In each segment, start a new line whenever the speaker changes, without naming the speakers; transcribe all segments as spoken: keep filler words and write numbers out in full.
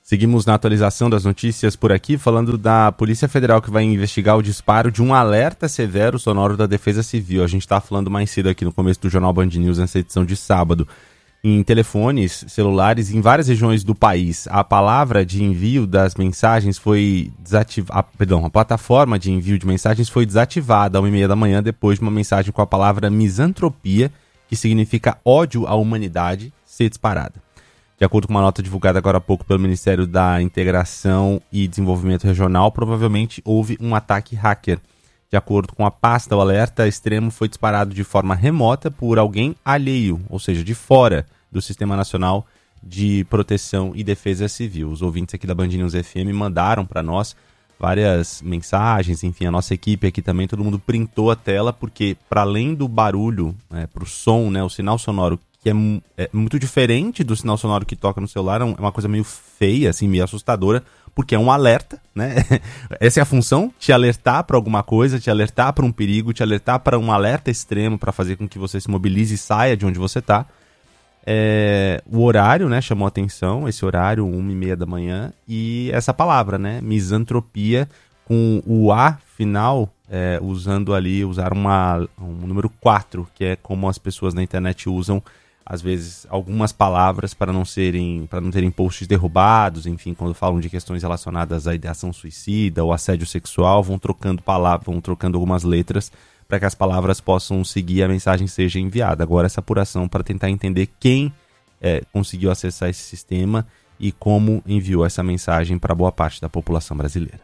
Seguimos na atualização das notícias por aqui, falando da Polícia Federal que vai investigar o disparo de um alerta severo sonoro da Defesa Civil. A gente está falando mais cedo aqui no começo do Jornal Band News, nessa edição de sábado. Em telefones celulares em várias regiões do país, a palavra de envio das mensagens foi desativada, perdão, a plataforma de envio de mensagens foi desativada às uma e meia da manhã depois de uma mensagem com a palavra misantropia, que significa ódio à humanidade, ser disparada. De acordo com uma nota divulgada agora há pouco pelo Ministério da Integração e Desenvolvimento Regional, provavelmente houve um ataque hacker. De acordo com a pasta, o alerta extremo foi disparado de forma remota por alguém alheio, ou seja, de fora do Sistema Nacional de Proteção e Defesa Civil. Os ouvintes aqui da Band News F M mandaram para nós várias mensagens, enfim, a nossa equipe aqui também, todo mundo printou a tela, porque para além do barulho, né, para o som, né, o sinal sonoro, que é, é muito diferente do sinal sonoro que toca no celular, é uma coisa meio feia, assim, meio assustadora, porque é um alerta, né? Essa é a função, te alertar para alguma coisa, te alertar para um perigo, te alertar para um alerta extremo, para fazer com que você se mobilize e saia de onde você está. É, o horário, né, chamou a atenção, esse horário, uma e meia da manhã, e essa palavra, né, misantropia, com o A final, é, usando ali, usar uma, um número quatro, que é como as pessoas na internet usam às vezes, algumas palavras para não serem, para não terem posts derrubados, enfim, quando falam de questões relacionadas à ideação suicida ou assédio sexual, vão trocando palavras, vão trocando algumas letras para que as palavras possam seguir e a mensagem seja enviada. Agora, essa apuração para tentar entender quem é, conseguiu acessar esse sistema e como enviou essa mensagem para boa parte da população brasileira.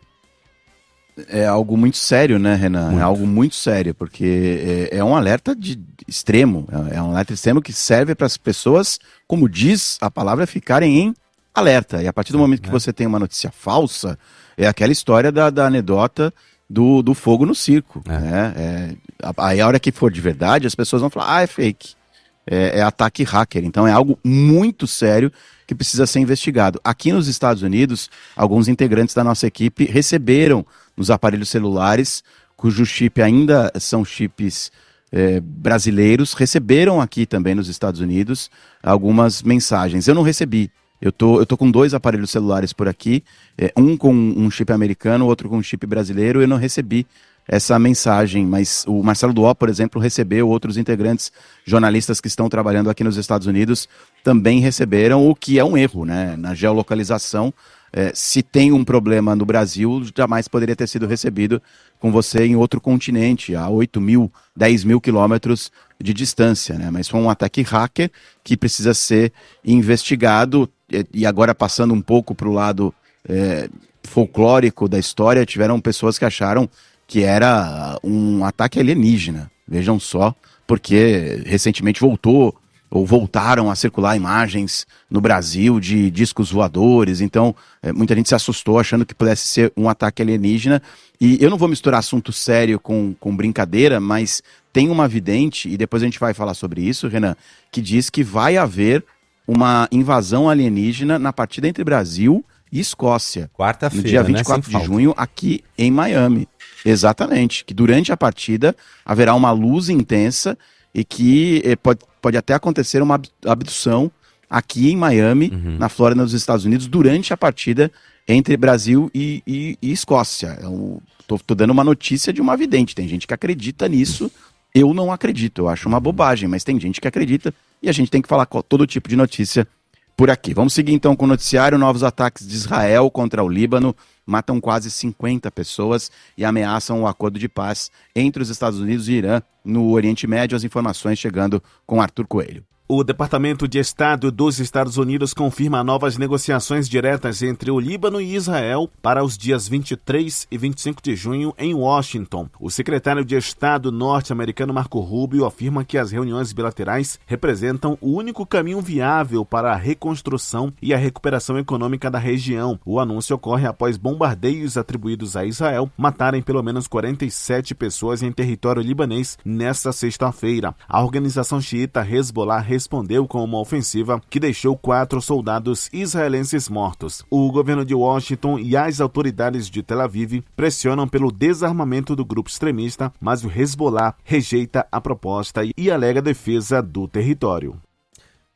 É algo muito sério, né, Renan? Muito. É algo muito sério, porque é, é um alerta de extremo, é um alerta extremo que serve para as pessoas, como diz a palavra, ficarem em alerta. E a partir do momento que você tem uma notícia falsa, é aquela história da, da anedota do, do fogo no circo. É. Né? É, aí a hora que for de verdade, as pessoas vão falar, ah, é fake, é, é ataque hacker. Então é algo muito sério que precisa ser investigado. Aqui nos Estados Unidos, alguns integrantes da nossa equipe receberam nos aparelhos celulares, cujo chip ainda são chips é, brasileiros, receberam aqui também nos Estados Unidos algumas mensagens. Eu não recebi. Eu tô, eu tô com dois aparelhos celulares por aqui, é, um com um chip americano, outro com um chip brasileiro, eu não recebi essa mensagem, mas o Marcelo Duó, por exemplo, recebeu, outros integrantes jornalistas que estão trabalhando aqui nos Estados Unidos também receberam, o que é um erro, né? Na geolocalização, é, se tem um problema no Brasil, jamais poderia ter sido recebido com você em outro continente, a oito mil, dez mil quilômetros de distância, né? Mas foi um ataque hacker que precisa ser investigado, e agora passando um pouco para o lado é, folclórico da história, tiveram pessoas que acharam que era um ataque alienígena, vejam só, porque recentemente voltou, ou voltaram a circular imagens no Brasil de discos voadores, então é, muita gente se assustou achando que pudesse ser um ataque alienígena, e eu não vou misturar assunto sério com, com brincadeira, mas tem uma vidente, e depois a gente vai falar sobre isso, Renan, que diz que vai haver uma invasão alienígena na partida entre Brasil e Escócia,
quarta-feira,
no dia vinte e quatro
né?
de junho, aqui em Miami. Exatamente, que durante a partida haverá uma luz intensa e que eh, pode, pode até acontecer uma abdução aqui em Miami, uhum. na Flórida, nos Estados Unidos, durante a partida entre Brasil e, e, e Escócia. Eu tô, tô dando uma notícia de uma vidente, tem gente que acredita nisso, eu não acredito, eu acho uma bobagem, mas tem gente que acredita e a gente tem que falar todo tipo de notícia por aqui. Vamos seguir então com o noticiário. Novos ataques de Israel contra o Líbano matam quase cinquenta pessoas e ameaçam o acordo de paz entre os Estados Unidos e Irã no Oriente Médio. As informações chegando com Arthur Coelho.
O Departamento de Estado dos Estados Unidos confirma novas negociações diretas entre o Líbano e Israel para os dias vinte e três e vinte e cinco de junho em Washington. O secretário de Estado norte-americano Marco Rubio afirma que as reuniões bilaterais representam o único caminho viável para a reconstrução e a recuperação econômica da região. O anúncio ocorre após bombardeios atribuídos a Israel matarem pelo menos quarenta e sete pessoas em território libanês nesta sexta-feira. A organização xiita Hezbollah respondeu com uma ofensiva que deixou quatro soldados israelenses mortos. O governo de Washington e as autoridades de Tel Aviv pressionam pelo desarmamento do grupo extremista, mas o Hezbollah rejeita a proposta e alega defesa do território.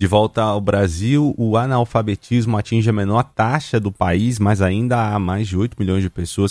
De volta ao Brasil, o analfabetismo atinge a menor taxa do país, mas ainda há mais de oito milhões de pessoas